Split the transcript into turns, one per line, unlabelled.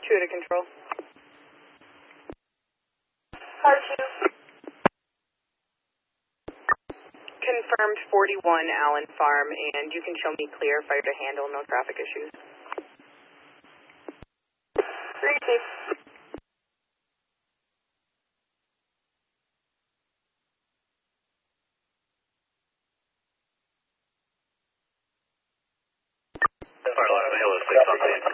2 to control.
Car 2.
Confirmed 41 Allen Farm, and you can show me clear, fire to handle, no traffic issues.
3 Chief.
Fire alarm, Halo 6 on scene.